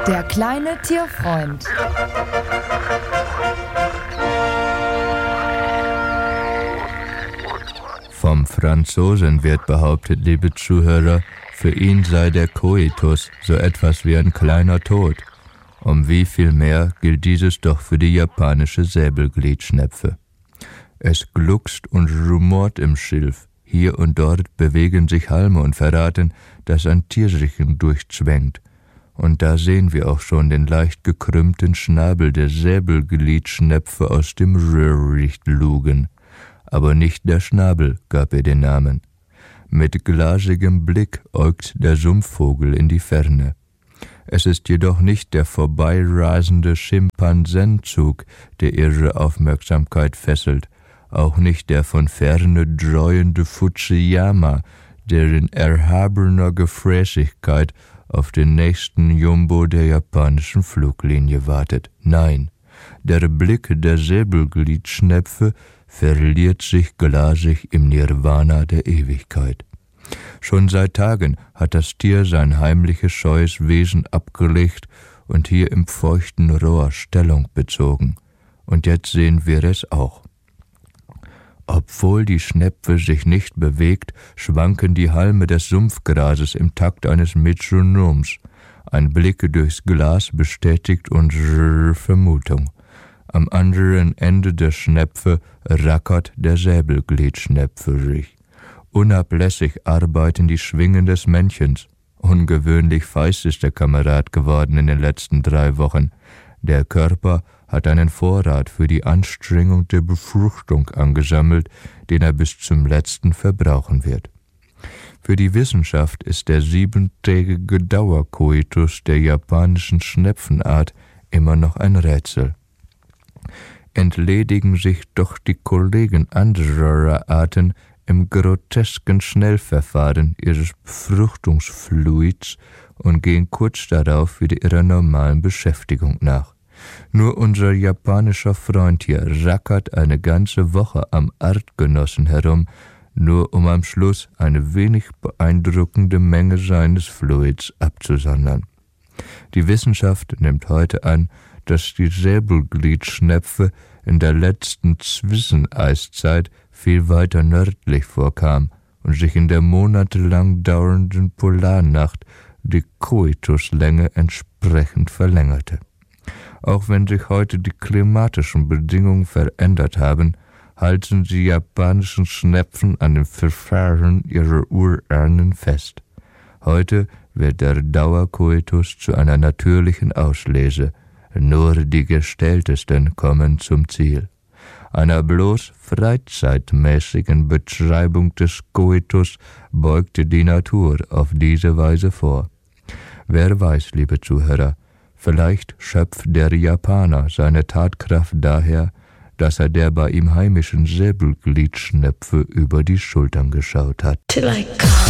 Der kleine Tierfreund. Vom Franzosen wird behauptet, liebe Zuhörer, für ihn sei der Koitus so etwas wie ein kleiner Tod. Um wie viel mehr gilt dieses doch für die japanische Säbelgliedschnepfe. Es gluckst und rumort im Schilf. Hier und dort bewegen sich Halme und verraten, dass ein Tier sich hindurchzwängt. Und da sehen wir auch schon den leicht gekrümmten Schnabel der Säbelgliedschnepfe aus dem Röhricht lugen. Aber nicht der Schnabel gab ihr den Namen. Mit glasigem Blick äugt der Sumpfvogel in die Ferne. Es ist jedoch nicht der vorbeirasende Schimpansenzug, der ihre Aufmerksamkeit fesselt, auch nicht der von ferne dreuende Fujiyama, der in erhabener Gefräßigkeit auf den nächsten Jumbo der japanischen Fluglinie wartet. Nein, der Blick der Säbelgliedschnepfe verliert sich glasig im Nirvana der Ewigkeit. Schon seit Tagen hat das Tier sein heimliches, scheues Wesen abgelegt und hier im feuchten Rohr Stellung bezogen. Und jetzt sehen wir es auch. Obwohl die Schnepfe sich nicht bewegt, schwanken die Halme des Sumpfgrases im Takt eines Metronoms. Ein Blick durchs Glas bestätigt unsere Vermutung. Am anderen Ende der Schnepfe rackert der Säbelgliedschnepferich. Unablässig arbeiten die Schwingen des Männchens. Ungewöhnlich feist ist der Kamerad geworden in den letzten 3 Wochen. Der Körper hat einen Vorrat für die Anstrengung der Befruchtung angesammelt, den er bis zum letzten verbrauchen wird. Für die Wissenschaft ist der 7-tägige Dauerkoitus der japanischen Schnepfenart immer noch ein Rätsel. Entledigen sich doch die Kollegen anderer Arten im grotesken Schnellverfahren ihres Befruchtungsfluids und gehen kurz darauf wieder ihrer normalen Beschäftigung nach. Nur unser japanischer Freund hier rackert eine ganze Woche am Artgenossen herum, nur um am Schluss eine wenig beeindruckende Menge seines Fluids abzusondern. Die Wissenschaft nimmt heute an, dass die Säbelgliedschnepfe in der letzten Zwischeneiszeit viel weiter nördlich vorkam und sich in der monatelang dauernden Polarnacht die Koituslänge entsprechend verlängerte. Auch wenn sich heute die klimatischen Bedingungen verändert haben, halten die japanischen Schnepfen an dem Verfahren ihrer Urahnen fest. Heute wird der Dauerkoitus zu einer natürlichen Auslese. Nur die Gestelltesten kommen zum Ziel. Einer bloß freizeitmäßigen Betreibung des Koitus beugte die Natur auf diese Weise vor. Wer weiß, liebe Zuhörer, vielleicht schöpft der Japaner seine Tatkraft daher, dass er der bei ihm heimischen Säbelgliedschnepfe über die Schultern geschaut hat.